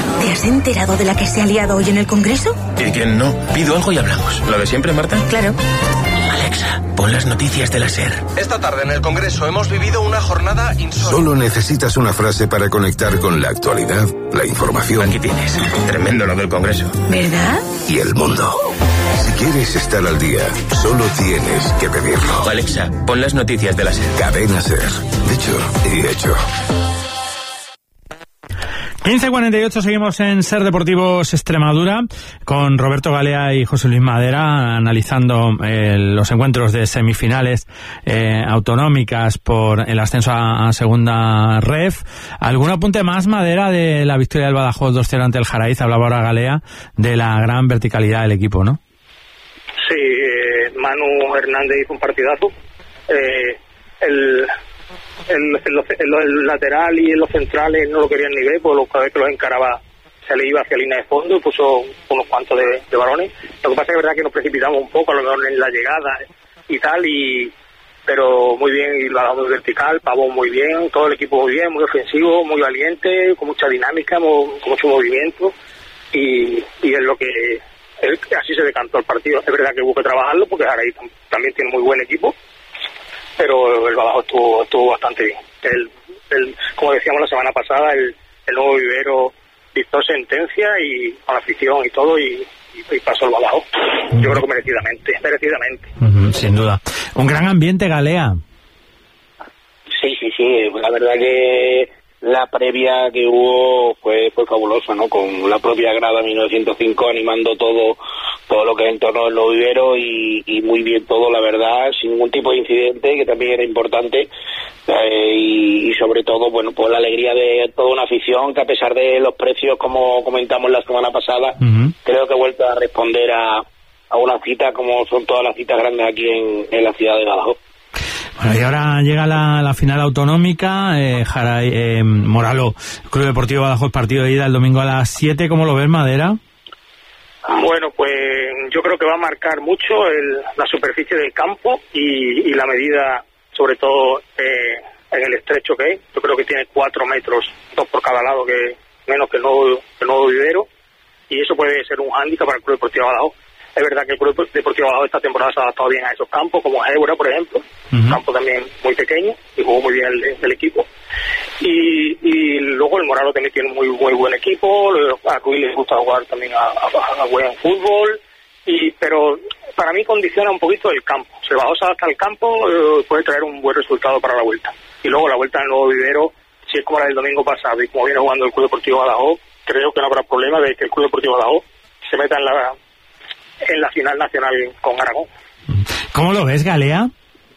Speaker 13: ¿se ha enterado de la que se ha liado hoy en el Congreso?
Speaker 1: ¿Y quién no? Pido algo y hablamos. ¿Lo de siempre, Marta?
Speaker 13: Claro.
Speaker 1: Alexa, pon las noticias de la SER.
Speaker 6: Esta tarde en el Congreso hemos vivido una jornada insólita.
Speaker 12: Solo necesitas una frase para conectar con la actualidad, la información.
Speaker 1: Aquí tienes. Tremendo lo del Congreso.
Speaker 13: ¿Verdad?
Speaker 12: Y el mundo. Si quieres estar al día, solo tienes que pedirlo.
Speaker 1: Alexa, pon las noticias de la SER.
Speaker 12: Cadena SER. Dicho y hecho.
Speaker 14: 15:48, seguimos en SER Deportivos Extremadura con Roberto Galea y José Luis Madera analizando los encuentros de semifinales autonómicas por el ascenso a segunda ref. ¿Algún apunte más, Madera, de la victoria del Badajoz 2-0 ante el Jaraiz? Hablaba ahora Galea de la gran verticalidad del equipo, ¿no?
Speaker 3: Sí, Manu Hernández hizo un partidazo. El lateral y los centrales no lo querían ni ver, porque cada vez que los encaraba se le iba hacia línea de fondo y puso unos cuantos de balones. Lo que pasa es que es verdad que nos precipitamos un poco, a lo mejor en la llegada y tal, pero muy bien, y lo ha dado muy vertical, Pavón muy bien, todo el equipo muy bien, muy ofensivo, muy valiente, con mucha dinámica, con mucho movimiento, y es lo que así se decantó el partido. Es verdad que hubo que trabajarlo porque Jaraí también tiene muy buen equipo, pero el Badajoz estuvo bastante bien. Como decíamos la semana pasada, el nuevo Vivero dictó sentencia y con la afición y todo, y pasó el Badajoz. Yo creo que merecidamente.
Speaker 14: Sin duda. Un gran ambiente, Galea.
Speaker 23: Sí. La verdad que la previa que hubo fue fabulosa, ¿no? Con la propia grada 1905 animando todo lo que es en torno al nuevo Vivero y muy bien todo, la verdad, sin ningún tipo de incidente, que también era importante, y sobre todo, bueno, pues la alegría de toda una afición que, a pesar de los precios, como comentamos la semana pasada, creo que ha vuelto a responder a una cita como son todas las citas grandes aquí en la ciudad de Badajoz.
Speaker 14: Bueno, y ahora llega la final autonómica, Moralo, Club Deportivo Badajoz, partido de ida el domingo a las 7, ¿cómo lo ves, Madera?
Speaker 3: Bueno, pues yo creo que va a marcar mucho la superficie del campo y la medida, sobre todo en el estrecho que es. Yo creo que tiene 4 metros, 2 por cada lado, que menos que el nuevo Vivero, y eso puede ser un hándicap para el Club Deportivo Badajoz. Es verdad que el Club Deportivo Badajoz esta temporada se ha adaptado bien a esos campos, como Évora, por ejemplo, un campo también muy pequeño, y jugó muy bien el equipo. Y luego el Moralo también tiene muy buen equipo, a Ruiz les gusta jugar también a buen fútbol, pero para mí condiciona un poquito el campo. Si el Badajoz adapta al campo, puede traer un buen resultado para la vuelta. Y luego la vuelta del nuevo Vivero, si es como la del domingo pasado y como viene jugando el Club Deportivo Badajoz, creo que no habrá problema de que el Club Deportivo Badajoz se meta en la final nacional con Aragón.
Speaker 14: ¿Cómo lo ves, Galea?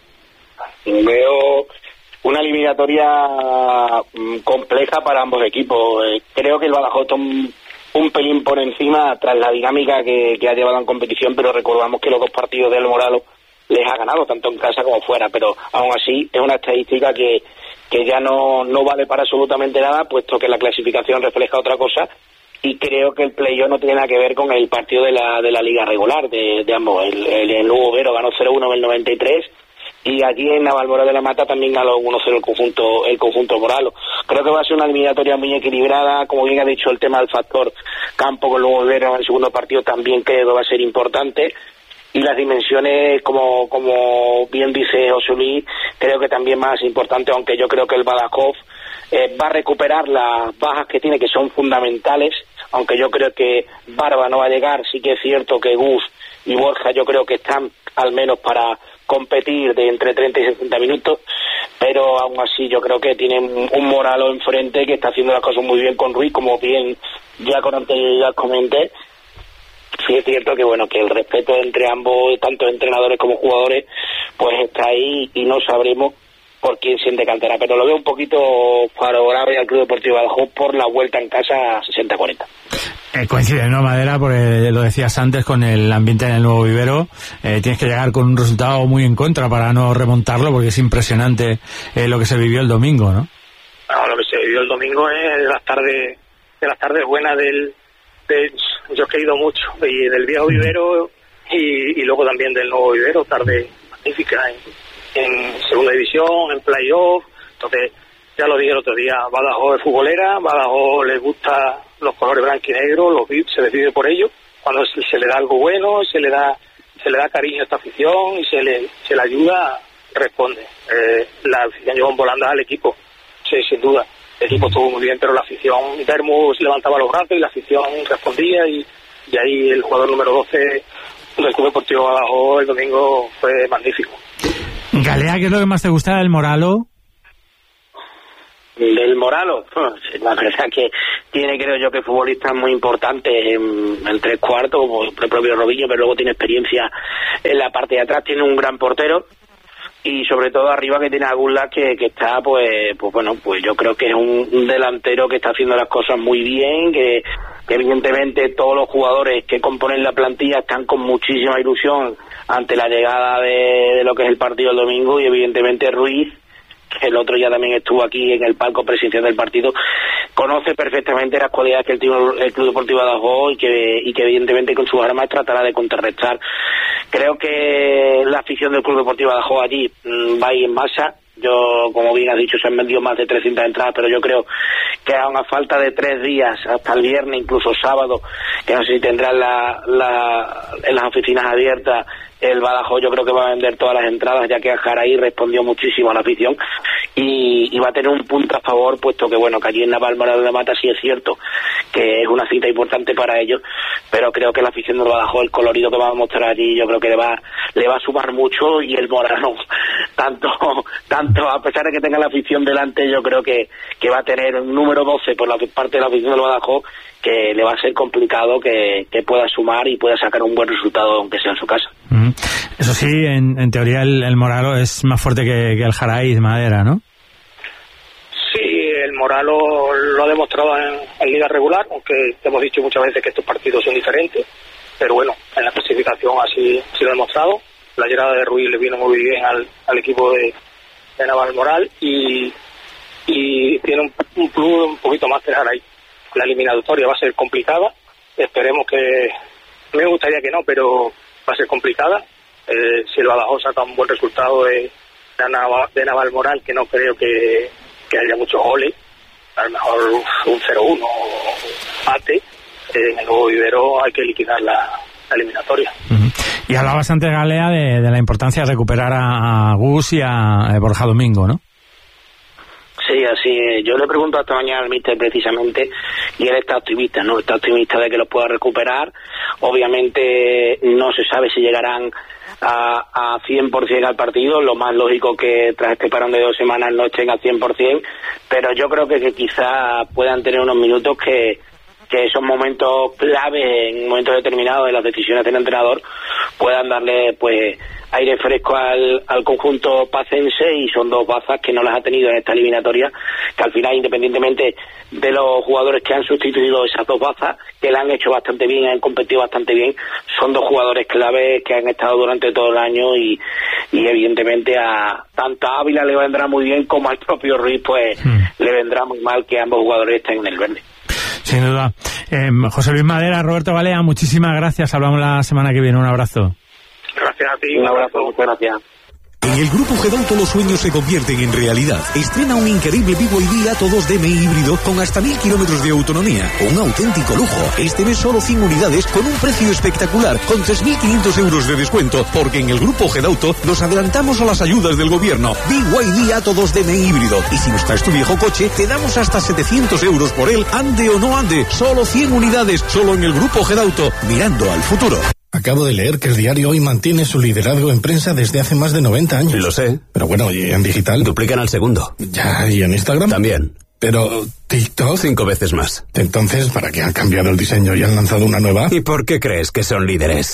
Speaker 23: Veo una eliminatoria compleja para ambos equipos. Creo que el Badajoz está un pelín por encima tras la dinámica que ha llevado en competición, pero recordamos que los 2 partidos del Moralo les ha ganado, tanto en casa como fuera, pero aún así es una estadística que ya no vale para absolutamente nada, puesto que la clasificación refleja otra cosa. Y creo que el playoff no tiene nada que ver con el partido de la liga regular de ambos. El Lugo Vero ganó 0-1 en el 93 y allí en Navalmoral de la Mata también ganó 1-0 el conjunto Moralo. Creo que va a ser una eliminatoria muy equilibrada, como bien ha dicho, el tema del factor campo con Lugo Vero en el segundo partido también creo que va a ser importante, y las dimensiones, como bien dice José Luis, creo que también más importante, aunque yo creo que el Badajoz va a recuperar las bajas que tiene, que son fundamentales, aunque yo creo que Barba no va a llegar. Sí que es cierto que Gus y Borja yo creo que están al menos para competir de entre 30 y 60 minutos, pero aún así yo creo que tienen un Moralo enfrente que está haciendo las cosas muy bien con Ruiz, como bien ya comenté. Sí es cierto que bueno, que el respeto entre ambos, tanto entrenadores como jugadores, pues está ahí, y no sabremos por quién se decantará, pero lo veo un poquito favorable al Club Deportivo Badajoz por la vuelta en casa 60-40.
Speaker 14: Coincide, ¿no, Madera? Porque lo decías antes, con el ambiente en el nuevo Vivero, tienes que llegar con un resultado muy en contra para no remontarlo, porque es impresionante lo que se vivió el domingo, ¿no?
Speaker 3: No, lo que se vivió el domingo es de las tardes buenas yo he ido mucho, y del viejo Vivero y luego también del nuevo Vivero, tarde magnífica en segunda división, en playoff. Entonces, ya lo dije el otro día, Badajoz es futbolera, Badajoz les gusta los colores blanco y negro, se les vive por ello. Cuando se le da algo bueno, se le da cariño a esta afición y se le ayuda, responde. La afición llevó en volandas al equipo, sí, sin duda. El equipo estuvo muy bien, pero la afición, Dermus levantaba los brazos y la afición respondía, y ahí el jugador número 12 del Club Deportivo Badajoz el domingo fue magnífico.
Speaker 14: Galea, ¿qué es lo que más te gusta del Moralo?
Speaker 23: Del Moralo, la verdad que tiene, creo yo, que futbolistas muy importantes en tres cuartos, como el propio Robinho, pero luego tiene experiencia en la parte de atrás, tiene un gran portero, y sobre todo arriba que tiene a Gulak que está, pues bueno, pues yo creo que es un delantero que está haciendo las cosas muy bien, que evidentemente todos los jugadores que componen la plantilla están con muchísima ilusión ante la llegada de lo que es el partido el domingo, y evidentemente Ruiz, que el otro ya también estuvo aquí en el palco presencial del partido, conoce perfectamente las cualidades que el Club Deportivo Badajoz y que evidentemente con sus armas tratará de contrarrestar. Creo que la afición del Club Deportivo Badajoz allí va a ir en masa. Yo, como bien has dicho, se han vendido más de 300 entradas, pero yo creo que a una falta de 3 días, hasta el viernes, incluso sábado, que no sé si tendrán en las oficinas abiertas, el Badajoz yo creo que va a vender todas las entradas, ya que Jaraí respondió muchísimo a la afición y va a tener un punto a favor, puesto que bueno, que allí en Navalmoral de Mata sí es cierto que es una cita importante para ellos, pero creo que la afición del Badajoz, el colorido que va a mostrar allí, yo creo que le va a sumar mucho, y el Morano tanto a pesar de que tenga la afición delante, yo creo que va a tener un número 12 por la parte de la afición del Badajoz, que le va a ser complicado que pueda sumar y pueda sacar un buen resultado, aunque sea en su casa.
Speaker 14: Eso sí, en teoría el Moralo es más fuerte que el Jaraí de Madera, ¿no?
Speaker 3: Sí, el Moralo lo ha demostrado en liga regular, aunque hemos dicho muchas veces que estos partidos son diferentes, pero bueno, en la clasificación así lo ha demostrado. La llegada de Ruiz le vino muy bien al equipo de Navalmoral y tiene un plus un poquito más que el Jaraí. La eliminatoria va a ser complicada, esperemos que, me gustaría que no, pero va a ser complicada. Si el Badajoz saca un buen resultado de Navalmoral, que no creo que haya muchos goles, a lo mejor un 0-1 empate, en el Nuevo Vivero hay que liquidar la eliminatoria.
Speaker 14: Y hablabas antes, Galea, de la importancia de recuperar a Gus y a Borja Domingo, ¿no?
Speaker 23: Sí, así es. Yo le pregunto esta mañana al míster precisamente, y él está optimista, ¿no? Está optimista de que los pueda recuperar. Obviamente no se sabe si llegarán a 100% al partido. Lo más lógico que tras este parón de 2 semanas no estén al 100%, pero yo creo que quizá puedan tener unos minutos que esos momentos clave, en momentos determinados de las decisiones del entrenador, puedan darle pues aire fresco al conjunto pacense, y son 2 bazas que no las ha tenido en esta eliminatoria, que al final, independientemente de los jugadores que han sustituido esas 2 bazas, que la han hecho bastante bien, han competido bastante bien, son 2 jugadores clave que han estado durante todo el año, y evidentemente tanto a Ávila le vendrá muy bien como al propio Ruiz, pues le vendrá muy mal que ambos jugadores estén en el verde.
Speaker 14: Sin duda. José Luis Madera, Roberto Galea, muchísimas gracias. Hablamos la semana que viene. Un abrazo.
Speaker 3: Gracias a ti.
Speaker 23: Un abrazo. Muchas gracias.
Speaker 18: En el Grupo Gedauto los sueños se convierten en realidad. Estrena un increíble BYD Atto 2 DMI híbrido con hasta 1000 kilómetros de autonomía. Un auténtico lujo. Este mes solo 100 unidades con un precio espectacular, con 3.500 euros de descuento, porque en el Grupo Gedauto nos adelantamos a las ayudas del gobierno. BYD Atto 2 DMI híbrido. Y si nos traes tu viejo coche, te damos hasta 700 euros por él, ande o no ande. Solo 100 unidades, solo en el Grupo Gedauto, mirando al futuro.
Speaker 7: Acabo de leer que el diario Hoy mantiene su liderazgo en prensa desde hace más de 90 años.
Speaker 8: Lo sé.
Speaker 7: Pero bueno, ¿y en digital?
Speaker 8: Duplican al segundo.
Speaker 7: Ya, ¿y en Instagram?
Speaker 8: También.
Speaker 7: Pero TikTok...
Speaker 8: 5 veces más.
Speaker 7: Entonces, ¿para qué han cambiado el diseño y han lanzado una nueva?
Speaker 8: ¿Y por qué crees que son líderes?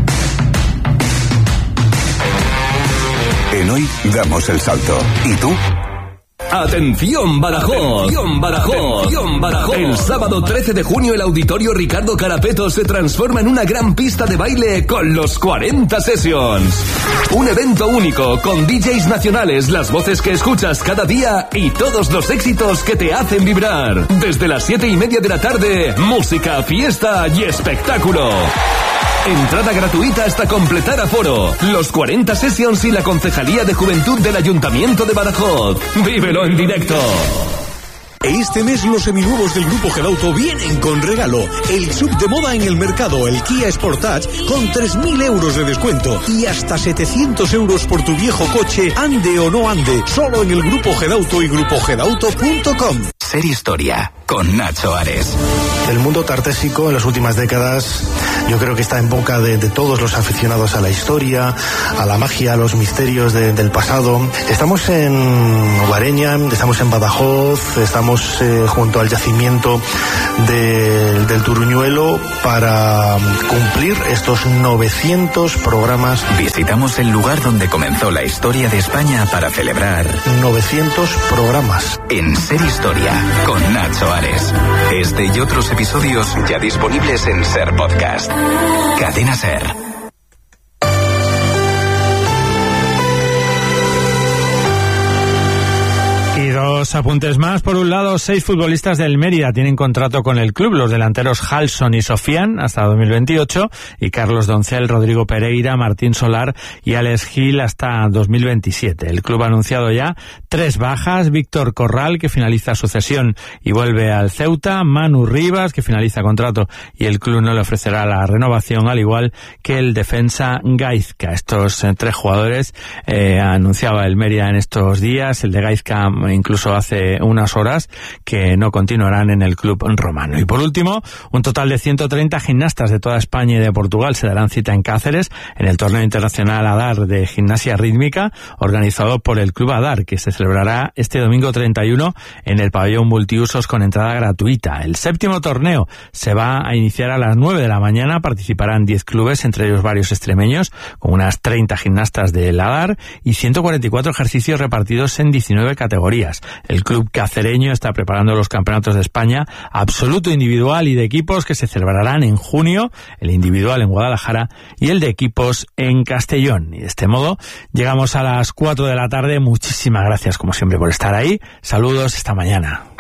Speaker 12: En Hoy damos el salto. ¿Y tú?
Speaker 9: Atención Badajoz, atención Badajoz, atención Badajoz. El sábado 13 de junio el Auditorio Ricardo Carapeto se transforma en una gran pista de baile con los 40 Sessions. Un evento único con DJs nacionales, las voces que escuchas cada día y todos los éxitos que te hacen vibrar. Desde las 7:30 de la tarde, música, fiesta y espectáculo. Entrada gratuita hasta completar aforo. Los 40 Sessions y la Concejalía de Juventud del Ayuntamiento de Badajoz. ¡Vívelo en directo!
Speaker 18: Este mes los seminuevos del Grupo Gedauto vienen con regalo. El sub de moda en el mercado, el Kia Sportage, con 3.000 euros de descuento y hasta 700 euros por tu viejo coche, ande o no ande, solo en el Grupo Gedauto y grupogedauto.com.
Speaker 19: Ser historia con Nacho Ares.
Speaker 7: El mundo tartésico en las últimas décadas yo creo que está en boca de todos los aficionados a la historia, a la magia, a los misterios del pasado. Estamos en Ovareña, estamos en Badajoz, estamos junto al yacimiento del Turuñuelo para cumplir estos 900 programas.
Speaker 19: Visitamos el lugar donde comenzó la historia de España para celebrar
Speaker 7: 900 programas.
Speaker 19: En Ser Historia con Nacho Ares. Este y otros episodios ya disponibles en Ser Podcast. Cadena Ser.
Speaker 14: Y dos apuntes más. Por un lado, 6 futbolistas del Mérida tienen contrato con el club. Los delanteros Halson y Sofian hasta 2028 y Carlos Doncel, Rodrigo Pereira, Martín Solar y Alex Gil hasta 2027. El club ha anunciado ya 3 bajas. Víctor Corral, que finaliza su cesión y vuelve al Ceuta. Manu Rivas, que finaliza contrato y el club no le ofrecerá la renovación, al igual que el defensa Gaizka. Estos 3 jugadores anunciaba el Mérida en estos días. El de Gaizka incluso hace unas horas, que no continuarán en el club romano. Y por último, un total de 130 gimnastas de toda España y de Portugal se darán cita en Cáceres en el torneo internacional ADAR de gimnasia rítmica, organizado por el Club ADAR, que se celebrará este domingo 31 en el pabellón multiusos con entrada gratuita. El 7º torneo se va a iniciar a las 9 de la mañana. Participarán 10 clubes, entre ellos varios extremeños, con unas 30 gimnastas del ADAR y 144 ejercicios repartidos en 19 categorías. El club cacereño está preparando los campeonatos de España absoluto, individual y de equipos, que se celebrarán en junio, el individual en Guadalajara y el de equipos en Castellón. Y de este modo llegamos a las 4 de la tarde. Muchísimas gracias como siempre por estar ahí. Saludos, hasta mañana.